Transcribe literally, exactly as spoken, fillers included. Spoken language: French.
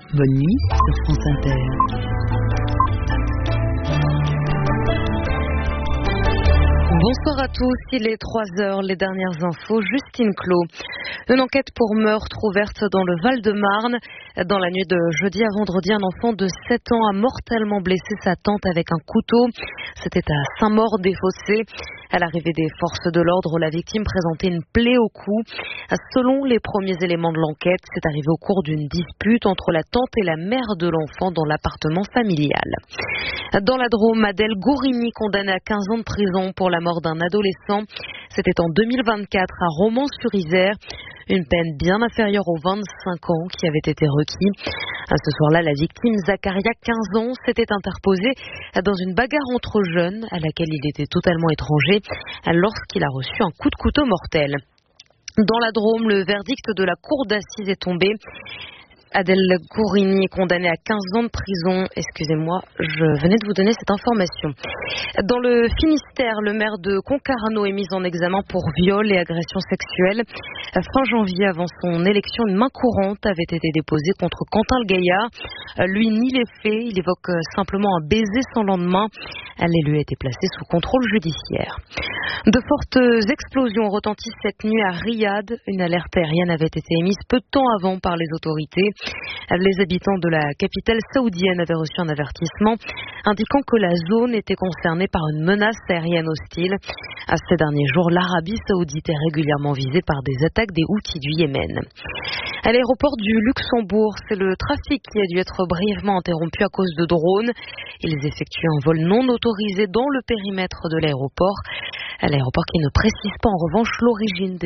Bonne nuit sur France Inter. Bonsoir à tous, il est trois heures, les dernières infos, Justine Clos. Une enquête pour meurtre ouverte dans le Val-de-Marne. Dans la nuit de jeudi à vendredi, un enfant de sept ans a mortellement blessé sa tante avec un couteau. C'était à Saint-Maur-des-Fossés. À l'arrivée des forces de l'ordre, la victime présentait une plaie au cou. Selon les premiers éléments de l'enquête, c'est arrivé au cours d'une dispute entre la tante et la mère de l'enfant dans l'appartement familial. Dans la Drôme, Adèle Gourigny, condamnée à quinze ans de prison pour la mort d'un adolescent. C'était en deux mille vingt-quatre à Romans-sur-Isère. Une peine bien inférieure aux vingt-cinq ans qui avait été requis. Ce soir-là, la victime, Zacharia, quinze ans, s'était interposé dans une bagarre entre jeunes à laquelle il était totalement étranger lorsqu'il a reçu un coup de couteau mortel. Dans la Drôme, le verdict de la cour d'assises est tombé. Adèle Gourigny est condamnée à quinze ans de prison. Excusez-moi, je venais de vous donner cette information. Dans le Finistère, le maire de Concarneau est mis en examen pour viol et agression sexuelle. Fin janvier, avant son élection, une main courante avait été déposée contre Quentin Le Gaillard. Lui nie les faits, il évoque simplement un baiser sans lendemain. L'élu a été placé sous contrôle judiciaire. De fortes explosions retentissent cette nuit à Riyad. Une alerte aérienne avait été émise peu de temps avant par les autorités. Les habitants de la capitale saoudienne avaient reçu un avertissement indiquant que la zone était concernée par une menace aérienne hostile. À ces derniers jours, l'Arabie saoudite est régulièrement visée par des attaques des Houthis du Yémen. À l'aéroport du Luxembourg, c'est le trafic qui a dû être brièvement interrompu à cause de drones. Ils effectuent un vol non autorisé dans le périmètre de l'aéroport. À l'aéroport qui ne précise pas en revanche l'origine des